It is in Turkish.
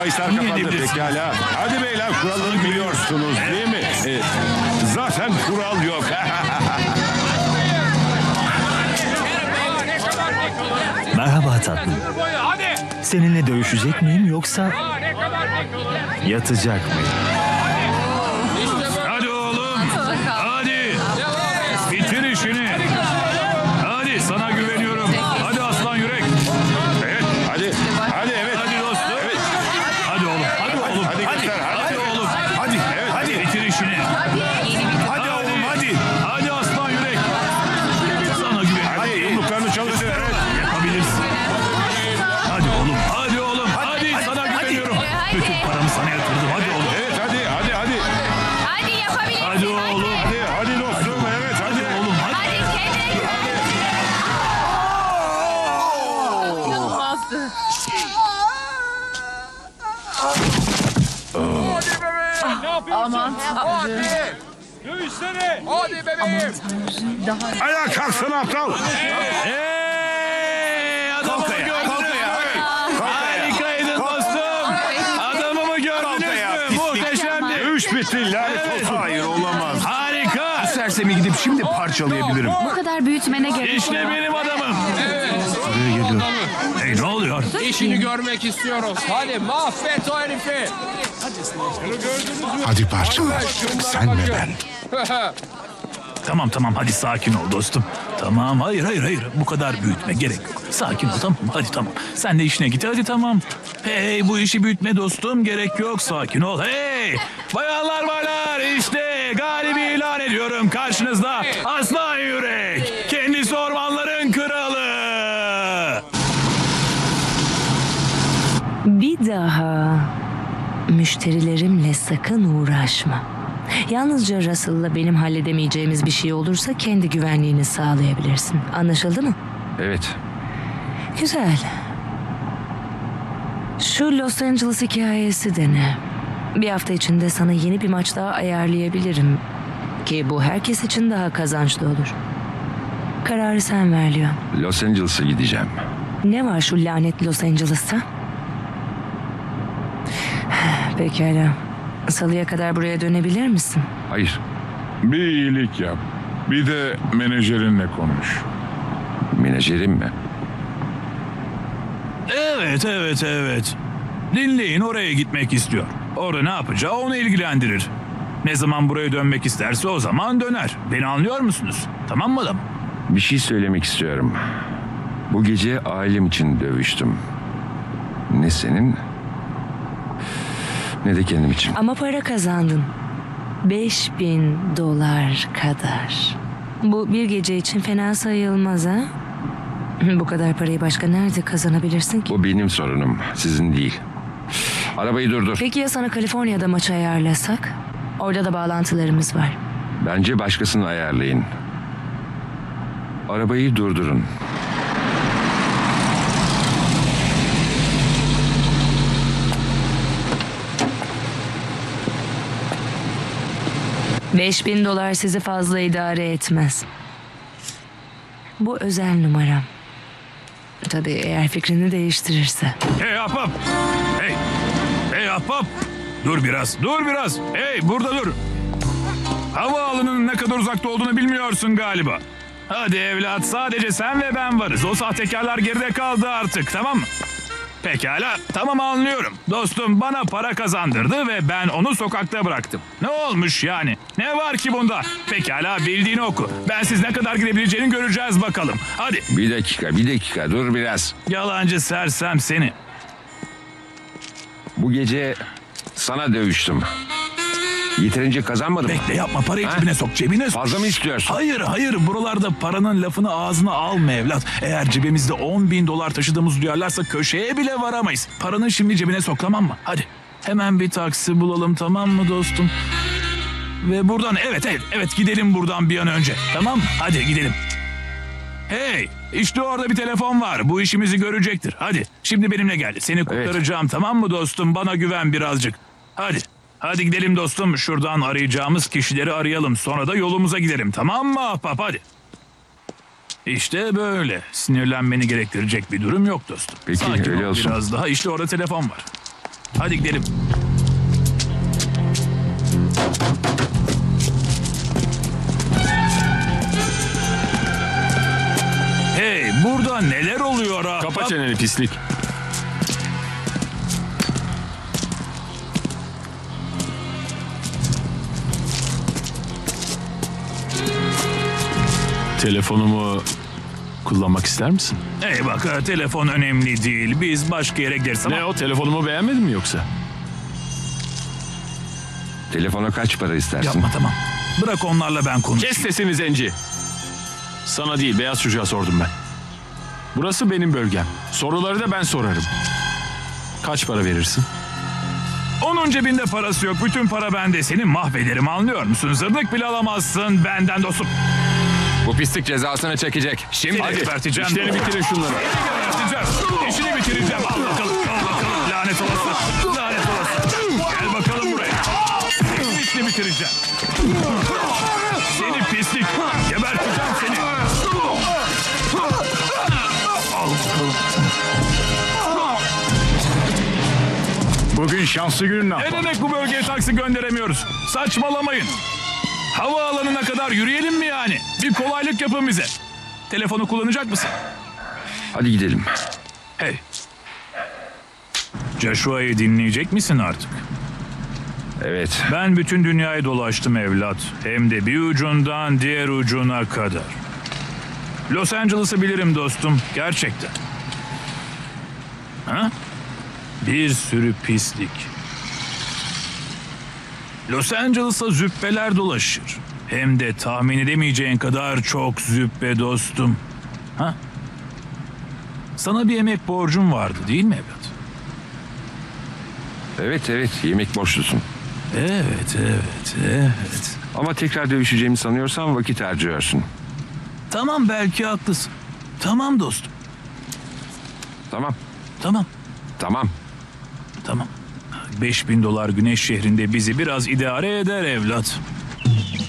Bahisler kapandı pekala. Hadi beyler, kuralları biliyorsunuz değil mi? Zaten kural yok. Merhaba tatlım. Seninle dövüşecek miyim yoksa yatacak mıyım? Hadi oğlum. Hadi. Bitir işini. Hadi, sana güveniyorum. Hadi aslan yürek. Evet, hadi. Hadi evet. Hadi dostum. Evet. Hadi oğlum. Hadi oğlum. Hadi göster, hadi. Hadi oğlum. Hadi, Evet. hadi, Bitir işini. hadi oğlum, hadi. Hadi aslan yürek. Sana güveniyorum. Hadi yumruklarını çalıştır. Evet. Yapabilirsin. Hadi oğlum. Hadi oğlum. Hadi, sana güveniyorum. Bütün paramı sana yatırdım. Hadi oğlum. Evet, hadi. Hadi yapabilirsin. Hadi oğlum. Hadi dostum, evet hadi. Hadi oğlum. Hadi. Hadi kendine güven. Yılmazdı. Aman tanrım. Hadi bebeğim. Ayağa kalksana aptal. Hey! Adamımı gördünüz mü? Harikaydın dostum. Adamımı gördünüz mü? Muhteşemdi. Dövüş bitti, lanet olsun. Hayır, olamaz. Harika. Sersemi gidip şimdi parçalayabilirim. Bu kadar büyütmene gerek İşte yok. benim adamım. Buraya geliyorum. Hey, ne oluyor? İşini görmek istiyoruz. Hadi mahvet o herifi. Hadi parçalar. Sen ve ben. Tamam hadi sakin ol dostum. Tamam hayır bu kadar büyütme gerek yok. Sakin ol tamam hadi tamam. Sen de işine git hadi tamam. Hey bu işi büyütme dostum gerek yok sakin ol. Hey bayanlar baylar işte galibi ilan ediyorum karşınızda Aslan Yürek. Kendisi ormanların kralı. Bir daha müşterilerimle sakın uğraşma. Yalnızca Russell'la benim halledemeyeceğimiz bir şey olursa kendi güvenliğini sağlayabilirsin. Anlaşıldı mı? Evet. Güzel. Şu Los Angeles hikayesi de ne? Bir hafta içinde sana yeni bir maç daha ayarlayabilirim. Ki bu herkes için daha kazançlı olur. Kararı sen ver Leon. Los Angeles'a gideceğim. Ne var şu lanet Los Angeles'ta? Pekala. Salıya kadar buraya dönebilir misin? Hayır. Bir iyilik yap. Bir de menajerinle konuş. Menajerim mi? Evet. Dinleyin oraya gitmek istiyor. Orada ne yapacağı onu ilgilendirir. Ne zaman buraya dönmek isterse o zaman döner. Beni anlıyor musunuz? Tamam mı adam? Bir şey söylemek istiyorum. Bu gece ailem için dövüştüm. Ne senin ne de kendim için. Ama para kazandın. $5,000 kadar. Bu bir gece için fena sayılmaz ha? Bu kadar parayı başka nerede kazanabilirsin ki? Bu benim sorunum, sizin değil. Arabayı durdur. Peki ya sana Kaliforniya'da maç ayarlasak? Orada da bağlantılarımız var. Bence başkasını ayarlayın. Arabayı durdurun. $5,000 sizi fazla idare etmez. Bu özel numaram. Tabii eğer fikrini değiştirirse. Hey ahbap! Hey ahbap! Dur biraz. Hey burada dur. Havaalanının ne kadar uzakta olduğunu bilmiyorsun galiba. Hadi evlat sadece sen ve ben varız. O sahtekarlar geride kaldı artık tamam mı? Pekala tamam anlıyorum. Dostum bana para kazandırdı ve ben onu sokakta bıraktım. Ne olmuş yani? Ne var ki bunda? Pekala bildiğini oku. Ben siz ne kadar gidebileceğini göreceğiz bakalım. Hadi. Bir dakika dur biraz. Yalancı sersem seni. Bu gece sana dövüştüm. Yeterince kazanmadım. Bekle yapma parayı Ha? cebine sok cebine sok. Fazla mı istiyorsun? Hayır buralarda paranın lafını ağzına alma evlat. Eğer cebimizde $10,000 taşıdığımızı duyarlarsa köşeye bile varamayız. Paranı şimdi cebine sok tamam mı? Hadi hemen bir taksi bulalım tamam mı dostum? Ve buradan evet gidelim buradan bir an önce tamam mı? Hadi gidelim. Hey işte orada bir telefon var bu işimizi görecektir. Hadi şimdi benimle gel seni kurtaracağım tamam mı dostum? Bana güven birazcık. Hadi gidelim dostum. Şuradan arayacağımız kişileri arayalım. Sonra da yolumuza gidelim. Tamam mı ahbap? Hadi. İşte böyle. Sinirlenmeni gerektirecek bir durum yok dostum. Peki, Sakin öyle ol olsun. biraz daha. İşte orada telefon var. Hadi gidelim. Hey, burada neler oluyor ha? Kapa çeneni pislik. Telefonumu kullanmak ister misin? Hey bak, telefon önemli değil. Biz başka yere gideriz ama... Ne o, telefonumu beğenmedin mi yoksa? Telefona kaç para istersin? Yapma, tamam. Bırak onlarla ben konuşayım. Kes sesini zenci. Sana değil, beyaz çocuğa sordum ben. Burası benim bölgem. Soruları da ben sorarım. Kaç para verirsin? Onun cebinde parası yok. Bütün para bende. Seni mahvederim, anlıyor musun? Zırnık bile alamazsın benden dostum. Bu pislik cezasını çekecek. Şimdi Seni geberteceğim. İşlerini bitirin şunları. Geberteceğim. İşini bitireceğim. Al bakalım. Al bakalım. Lanet olası. Lanet olası. Gel bakalım buraya. Senin işini bitireceğim. Seni pislik. Geberteceğim seni. Al bakalım. Bugün şanslı günün Ne ahbap. demek bu bölgeye taksi gönderemiyoruz? Saçmalamayın. Havaalanına kadar yürüyelim mi yani? Bir kolaylık yapın bize. Telefonu kullanacak mısın? hadi gidelim. Hey. Joshua'yı dinleyecek misin artık? Evet. Ben bütün dünyayı dolaştım evlat. Hem de bir ucundan diğer ucuna kadar. Los Angeles'ı bilirim dostum. Gerçekten. Ha? Bir sürü pislik. Los Angeles'a züppeler dolaşır. Hem de tahmin edemeyeceğin kadar çok züppe dostum. Ha? Sana bir yemek borcum vardı değil mi evlat? Evet, yemek borçlusun. Evet. Ama tekrar dövüşeceğimi sanıyorsan vakit harcıyorsun. Tamam, belki haklısın. Tamam dostum. Tamam, Tamam. 5.000 dolar Güneş şehrinde bizi biraz idare eder evlat.